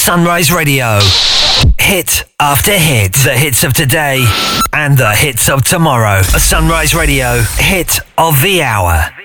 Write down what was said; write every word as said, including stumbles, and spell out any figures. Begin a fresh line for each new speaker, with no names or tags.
Sunrise Radio. Hit after hit. The hits of today and the hits of tomorrow. Sunrise Radio. Hit of the hour.